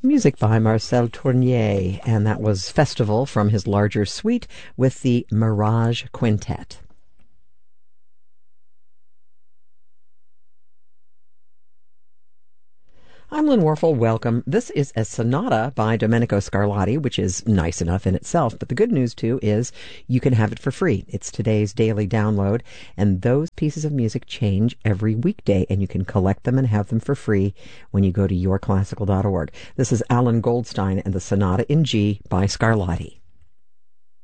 Music by Marcel Tournier, and that was Festival from his larger suite with the Mirage Quintet. I'm Lynn Warfel. Welcome. This is a sonata by Domenico Scarlatti, which is nice enough in itself. But the good news, too, is you can have it for free. It's today's daily download, and those pieces of music change every weekday, and you can collect them and have them for free when you go to yourclassical.org. This is Alan Goldstein and the Sonata in G by Scarlatti.